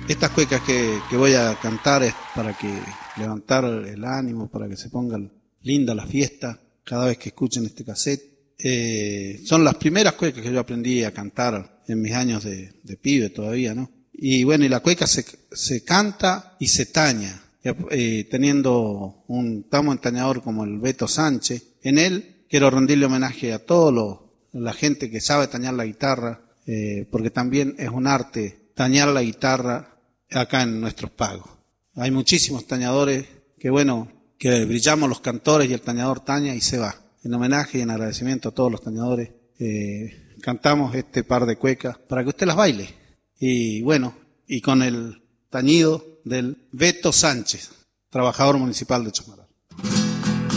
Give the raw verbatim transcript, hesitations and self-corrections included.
Estas cuecas que, que voy a cantar es para que levantar el ánimo, para que se pongan linda la fiesta cada vez que escuchen este cassette. Eh, son las primeras cuecas que yo aprendí a cantar en mis años de, de pibe todavía, ¿no? Y bueno, y la cueca se, se canta y se taña, eh, teniendo un tamo entañador como el Beto Sánchez. En él quiero rendirle homenaje a toda la gente que sabe tañar la guitarra, eh, porque también es un arte tañar la guitarra acá en nuestros pagos. Hay muchísimos tañadores que, bueno, que brillamos los cantores y el tañador taña y se va. En homenaje y en agradecimiento a todos los tañadores, eh, cantamos este par de cuecas para que usted las baile. Y bueno, y con el tañido del Beto Sánchez, trabajador municipal de Chosmalal.